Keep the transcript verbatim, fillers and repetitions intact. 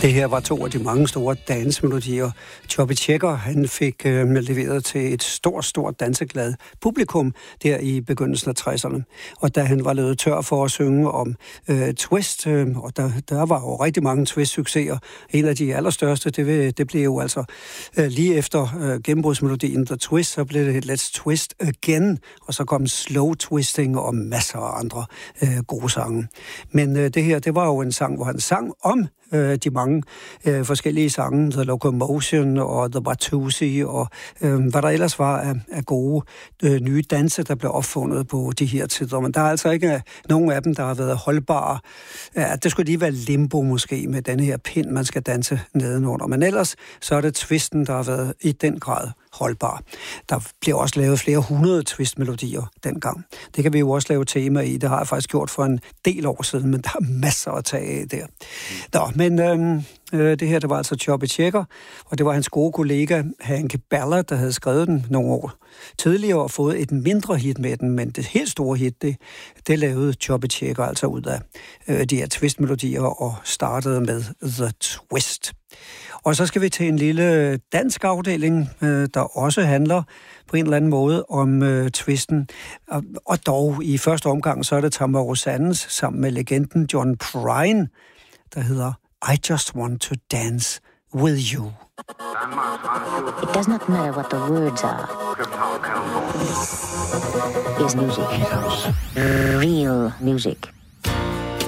Det her var to af de mange store dansemelodier. Chubby Checker, han fik øh, leveret til et stort, stort danseglad publikum der i begyndelsen af tresserne. Og da han var løbet tør for at synge om øh, twist, øh, og der, der var jo rigtig mange twist-succeser. En af de allerstørste, det, det blev jo altså øh, lige efter øh, gennembrudsmelodien The Twist, så blev det Let's Twist Again, og så kom Slow Twisting og masser af andre øh, gode sange. Men øh, det her, det var jo en sang, hvor han sang om øh, de mange øh, forskellige sange, The Locomotion og The Batusi, og øh, hvad der ellers var af, af gode øh, nye danse, der blev opfundet på de her tider. Men der er altså ikke nogen af dem, der har været holdbare. Ja, det skulle lige være limbo måske med denne her pind, man skal danse nedenunder. Men ellers så er det twisten, der har været i den grad holdbar. Der blev også lavet flere hundrede twistmelodier dengang. Det kan vi jo også lave tema i. Det har jeg faktisk gjort for en del år siden, men der er masser at tage af der. Nå, men øhm, øh, det her, det var altså Chubby Checker, og det var hans gode kollega Hank Ballard, der havde skrevet den nogle år tidligere og fået et mindre hit med den, men det helt store hit, det, det lavede Chubby Checker altså ud af øh, de her twistmelodier og startede med The Twist. Og så skal vi til en lille dansk afdeling, øh, der også handler på en eller anden måde om øh, twisten. Og, og dog i første omgang, så er det Tamara Rosanes sammen med legenden John Prine, der hedder I Just Want to Dance With You. It does not matter what the words are. Is music. Real music.